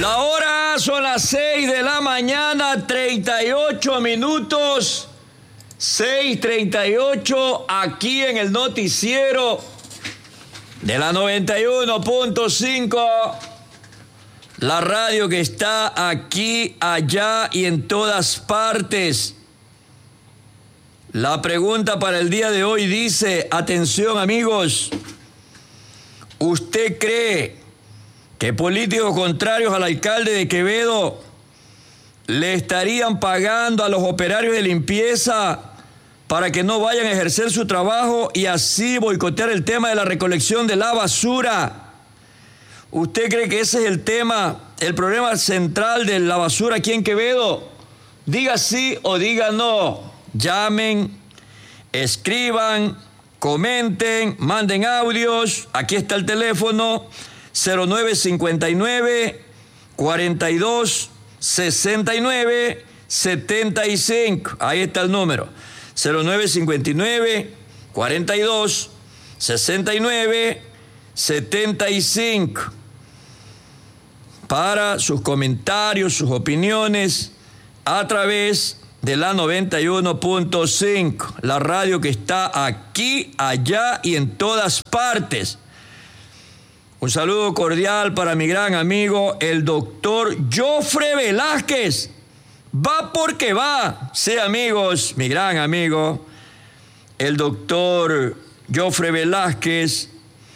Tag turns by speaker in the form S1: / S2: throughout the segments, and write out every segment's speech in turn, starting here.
S1: La hora son las 6 de la mañana, 38 minutos. 6:38 aquí en el noticiero de la 91.5. La radio que está aquí, allá y en todas partes. La pregunta para el día de hoy dice, atención amigos, ¿usted cree que políticos contrarios al alcalde de Quevedo le estarían pagando a los operarios de limpieza para que no vayan a ejercer su trabajo y así boicotear el tema de la recolección de la basura? ¿Usted cree que ese es el tema, el problema central de la basura aquí en Quevedo? Diga sí o diga no. Llamen, escriban, comenten, manden audios. Aquí está el teléfono 0959 42 69 75. Ahí está el número. 0959 42 69 75. Para sus comentarios, sus opiniones, a través de la 91.5, la radio que está aquí, allá y en todas partes. Un saludo cordial para mi gran amigo, el doctor Jofre Velázquez. Va porque va. Sí, amigos, mi gran amigo, el doctor Jofre Velázquez,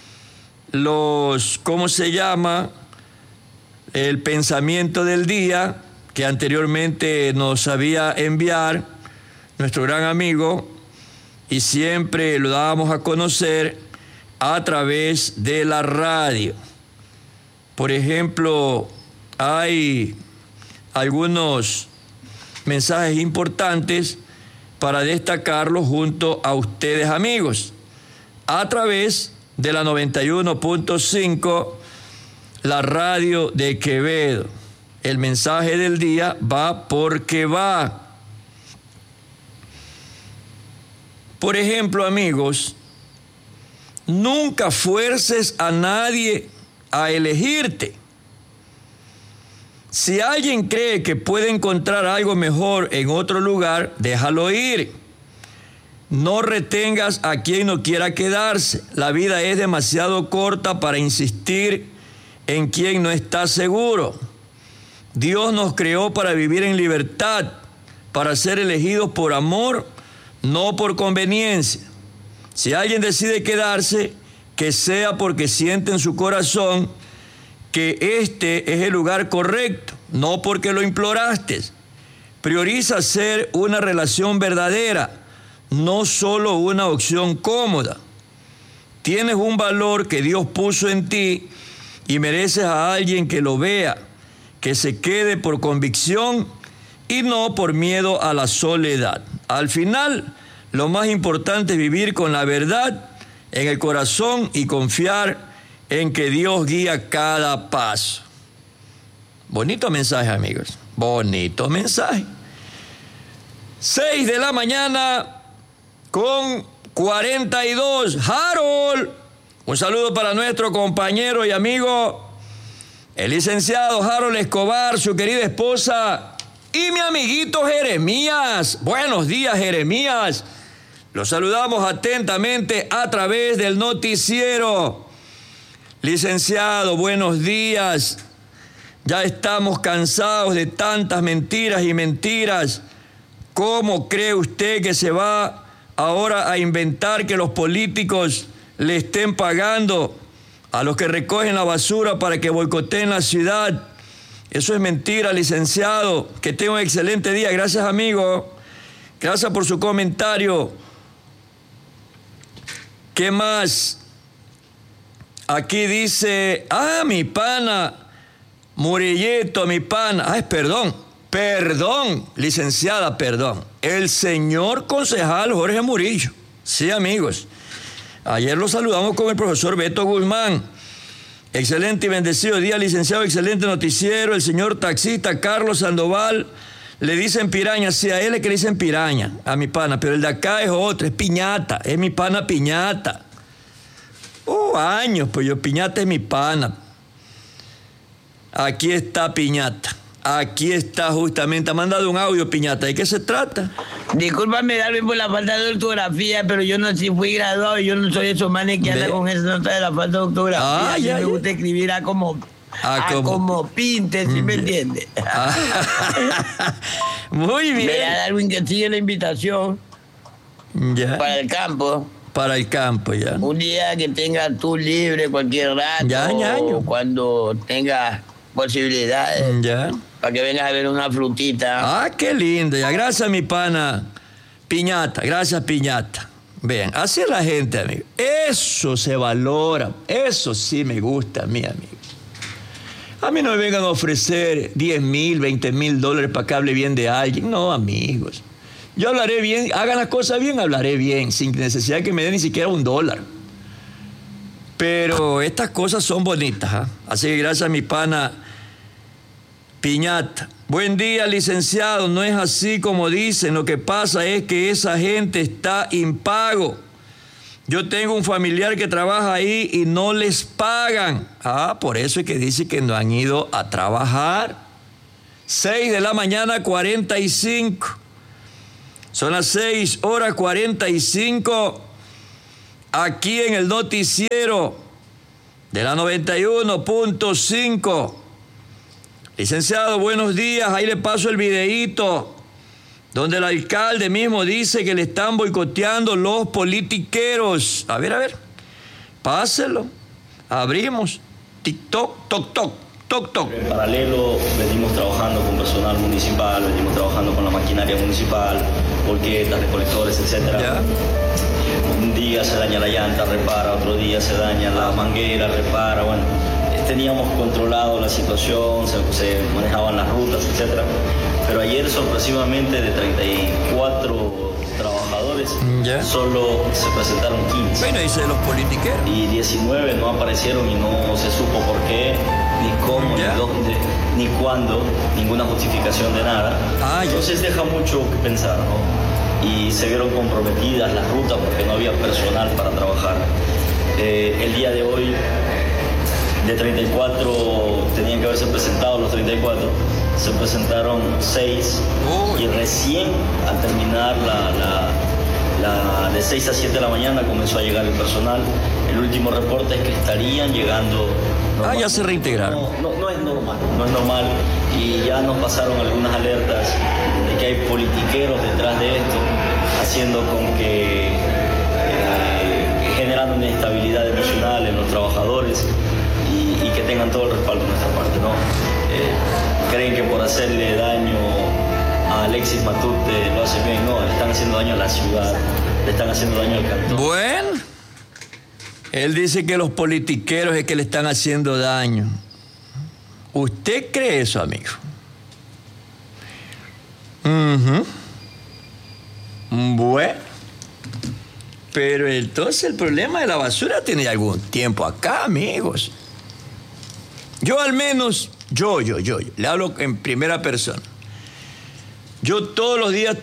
S1: ¿cómo se llama? El pensamiento del día que anteriormente nos sabía enviar nuestro gran amigo y siempre lo dábamos a conocer a través de la radio. Por ejemplo, hay algunos mensajes importantes para destacarlos junto a ustedes amigos a través de la 91.5, la radio de Quevedo. El mensaje del día va porque va. Por ejemplo, amigos, nunca fuerces a nadie a elegirte. Si alguien cree que puede encontrar algo mejor en otro lugar, déjalo ir. No retengas a quien no quiera quedarse. La vida es demasiado corta para insistir en quien no está seguro. Dios nos creó para vivir en libertad, para ser elegidos por amor, no por conveniencia. Si alguien decide quedarse, que sea porque siente en su corazón que este es el lugar correcto, no porque lo imploraste. Prioriza ser una relación verdadera, no solo una opción cómoda. Tienes un valor que Dios puso en ti y mereces a alguien que lo vea, que se quede por convicción y no por miedo a la soledad. Al final, lo más importante es vivir con la verdad en el corazón y confiar en que Dios guía cada paso. Bonito mensaje, amigos. Bonito mensaje. 6 de la mañana con 42. Harold. Un saludo para nuestro compañero y amigo, el licenciado Harold Escobar, su querida esposa y mi amiguito Jeremías. Buenos días, Jeremías. Los saludamos atentamente a través del noticiero. Licenciado, buenos días. Ya estamos cansados de tantas mentiras y mentiras. ¿Cómo cree usted que se va ahora a inventar que los políticos le estén pagando a los que recogen la basura para que boicoteen la ciudad? Eso es mentira, licenciado. Que tenga un excelente día. Gracias, amigo. Gracias por su comentario. ¿Qué más? Aquí dice, mi pana, Murilleto, mi pana. Perdón, licenciada, perdón. El señor concejal Jorge Murillo. Sí, amigos. Ayer lo saludamos con el profesor Beto Guzmán. Excelente y bendecido día, licenciado. Excelente noticiero. El señor taxista Carlos Sandoval. Le dicen piraña. Sí, a él es que le dicen piraña, a mi pana. Pero el de acá es otro, es Piñata. Es mi pana Piñata. Años, pues Piñata es mi pana. Aquí está Piñata. Aquí está justamente. Ha mandado un audio, Piñata. ¿De qué se trata?
S2: Discúlpame, Darwin, por la falta de ortografía, pero yo no fui graduado y yo no soy esos manes que andan con esa nota de la falta de ortografía. A mí me gusta escribir como pinte, ¿sí me entiende?
S1: Muy bien.
S2: Mira, Darwin, que sigue la invitación para el campo.
S1: Para el campo, ya.
S2: Un día que tengas tú libre, cualquier rato, o cuando tengas posibilidades, para que vengas a ver una frutita.
S1: Ah, qué lindo. Ya, gracias, mi pana Piñata. Gracias, Piñata. Vean, así es la gente, amigo. Eso se valora. Eso sí me gusta a mí, amigo. A mí no me vengan a ofrecer 10,000, 20,000 dólares para que hable bien de alguien. No, amigos. Yo hablaré bien, hagan las cosas bien, hablaré bien, sin necesidad de que me den ni siquiera $1. Pero estas cosas son bonitas, ¿eh? Así que gracias a mi pana Piñata. Buen día, licenciado. No es así como dicen. Lo que pasa es que esa gente está impago. Yo tengo un familiar que trabaja ahí y no les pagan. Por eso es que dice que no han ido a trabajar. 6 de la mañana, 45. Son las 6:45 aquí en el noticiero de la 91.5. Licenciado, buenos días. Ahí le paso el videíto donde el alcalde mismo dice que le están boicoteando los politiqueros. A ver. Páselo. Abrimos. TikTok, toc.
S3: En paralelo venimos trabajando con personal municipal, venimos trabajando con la maquinaria municipal, volquetas, recolectores, etc. Un día se daña la llanta, repara, otro día se daña la manguera, repara. Bueno, teníamos controlado la situación, se manejaban las rutas, etc. Pero ayer sorpresivamente de 34 trabajadores, solo se presentaron 15.
S1: Bueno, dice de los politiqueros.
S3: Y 19 no aparecieron y no se supo por qué, ni cómo, ni dónde, ni cuándo, ninguna justificación de nada. Entonces deja mucho que pensar, ¿no? Y se vieron comprometidas las rutas porque no había personal para trabajar. El día de hoy, de 34, tenían que haberse presentado los 34, se presentaron 6 y recién al terminar de 6 a 7 de la mañana comenzó a llegar el personal. El último reporte es que estarían llegando.
S1: Ya se reintegraron.
S3: No es normal y ya nos pasaron algunas alertas de que hay politiqueros detrás de esto, haciendo con que generando una inestabilidad emocional en los trabajadores y que tengan todo el respaldo de nuestra parte, ¿no? Creen que por hacerle daño a Alexis Matute lo hace bien. No, le están haciendo daño a la ciudad, le están haciendo daño al cantón.
S1: Bueno, él dice que los politiqueros es que le están haciendo daño. ¿Usted cree eso, amigo? Bueno, pero entonces el problema de la basura tiene algún tiempo acá, amigos. Yo al menos, yo le hablo en primera persona. Yo todos los días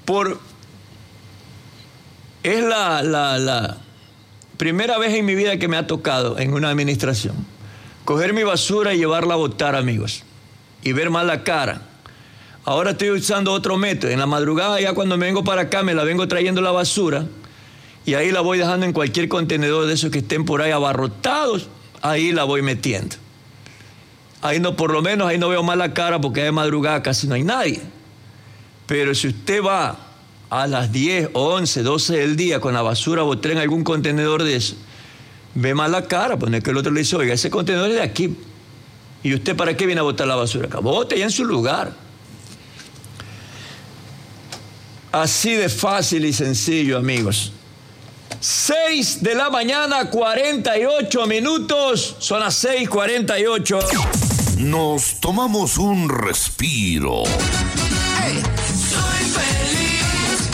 S1: es la primera vez en mi vida que me ha tocado en una administración coger mi basura y llevarla a botar, amigos, y ver mal la cara. Ahora estoy usando otro método. En la madrugada, ya cuando me vengo para acá, me la vengo trayendo la basura y ahí la voy dejando en cualquier contenedor de esos que estén por ahí abarrotados. Ahí la voy metiendo. Ahí no, por lo menos ahí no veo mal la cara porque de madrugada casi no hay nadie. Pero si usted va a las 10, 11, 12 del día con la basura botar en algún contenedor de eso, ve mal la cara, pues no es que el otro le dice, oiga, ese contenedor es de aquí. ¿Y usted para qué viene a botar la basura acá? Bote ya en su lugar. Así de fácil y sencillo, amigos. 6 de la mañana, 48 minutos. Son las 6:48.
S4: Nos tomamos un respiro.
S5: Hey, soy feliz,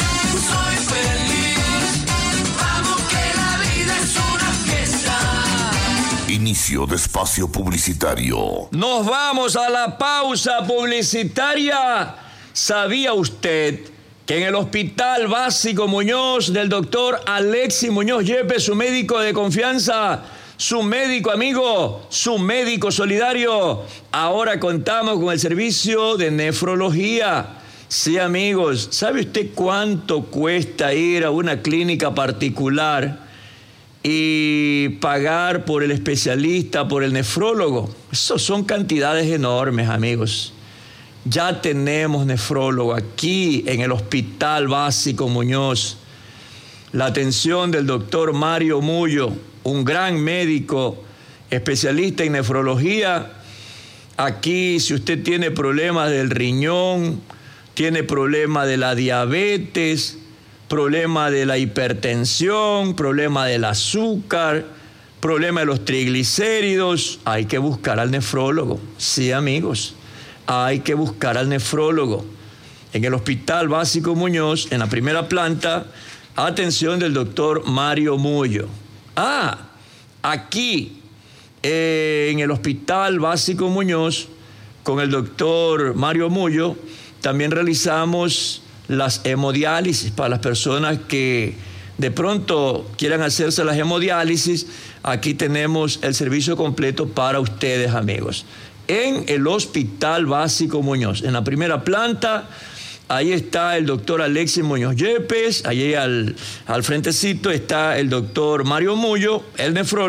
S5: vamos que la vida es una fiesta.
S4: Inicio de espacio publicitario.
S1: Nos vamos a la pausa publicitaria. ¿Sabía usted que en el Hospital Básico Muñoz del doctor Alexis Muñoz Yepes, su médico de confianza, su médico amigo, su médico solidario. Ahora contamos con el servicio de nefrología. Sí, amigos, ¿sabe usted cuánto cuesta ir a una clínica particular y pagar por el especialista, por el nefrólogo? Esas son cantidades enormes, amigos. Ya tenemos nefrólogo aquí en el Hospital Básico Muñoz. La atención del doctor Mario Mullo, un gran médico, especialista en nefrología. Aquí, si usted tiene problemas del riñón, tiene problema de la diabetes, problema de la hipertensión, problema del azúcar, problema de los triglicéridos, hay que buscar al nefrólogo. Sí, amigos, hay que buscar al nefrólogo. En el Hospital Básico Muñoz, en la primera planta, atención del doctor Mario Mullo. Aquí, en el Hospital Básico Muñoz, con el doctor Mario Mullo, también realizamos las hemodiálisis para las personas que de pronto quieran hacerse las hemodiálisis. Aquí tenemos el servicio completo para ustedes, amigos. En el Hospital Básico Muñoz, en la primera planta, ahí está el doctor Alexis Muñoz Yepes, allí al frentecito está el doctor Mario Mullo, el nefrólogo.